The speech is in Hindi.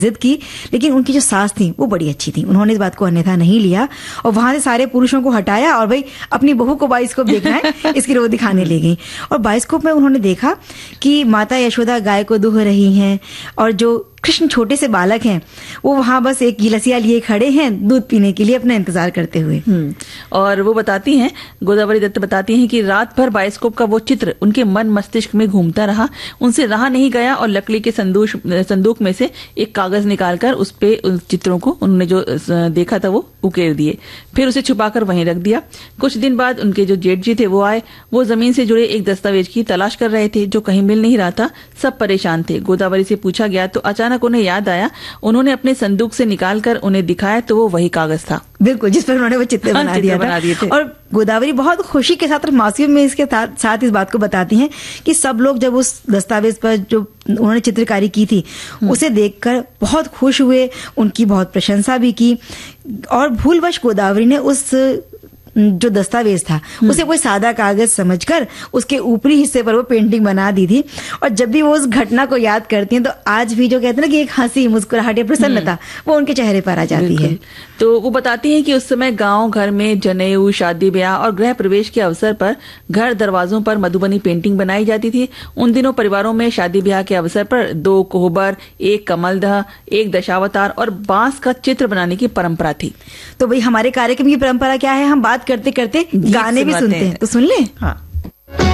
जिद की, लेकिन उनकी जो सास थी वो बड़ी अच्छी थी, उन्होंने इस बात को अन्यथा नहीं लिया और वहां से सारे पुरुषों को हटाया और भाई अपनी बहू को बाइस्कोप देखना है इसकी रोज दिखाने ले गई। और बाइस्कोप में उन्होंने देखा कि माता यशोदा गाय को दूह रही हैं और जो कृष्ण छोटे से बालक हैं वो वहां बस एक गिलसिया लिए खड़े हैं दूध पीने के लिए अपना इंतजार करते हुए। और वो बताती हैं, गोदावरी दत्त बताती हैं कि रात भर बाइस्कोप का वो चित्र उनके मन मस्तिष्क में घूमता रहा, उनसे रहा नहीं गया और लकड़ी के संदूक में से एक कागज निकालकर उस पे उन चित्रों को उन्होंने जो देखा था वो उकेर दिए, फिर उसे छुपाकर वहीं रख दिया। कुछ दिन बाद उनके जो जेठ जी थे वो आए, वो जमीन से जुड़े एक दस्तावेज की तलाश कर रहे थे जो कहीं मिल नहीं रहा था, सब परेशान थे। गोदावरी से पूछा गया तो अचानक उन्हें याद आया, उन्होंने अपने संदूक से निकालकर उन्हें दिखाया तो वो वही कागज था, बिल्कुल जिस पर उन्होंने वो चित्र बना दिए थे। और गोदावरी बहुत खुशी के साथ मासियों में इसके साथ इस बात को बताती हैं कि सब लोग जब उस दस्तावेज पर जो उन्होंने चित्रकारी की थी उसे देखकर बहुत खुश हुए, उनकी बहुत प्रशंसा भी की और भूलवश गोदावरी ने उस जो दस्तावेज था उसे कोई सादा कागज समझकर उसके ऊपरी हिस्से पर वो पेंटिंग बना दी थी। और जब भी वो उस घटना को याद करती हैं तो आज भी जो कहते हैं ना कि एक हंसी मुस्कुराहट या प्रसन्नता वो उनके चेहरे पर आ जाती है। तो वो बताती हैं कि उस समय गांव घर में जनेऊ, शादी ब्याह और गृह प्रवेश के अवसर पर घर दरवाजों पर मधुबनी पेंटिंग बनाई जाती थी। उन दिनों परिवारों में शादी ब्याह के अवसर पर 2 कोहबर, 1 कमलदह, 1 दशावतार और बांस का चित्र बनाने की परंपरा थी। तो भाई हमारे कार्यक्रम की परंपरा क्या है, हम बात करते करते गाने भी सुनते हैं, तो सुन ले। हाँ।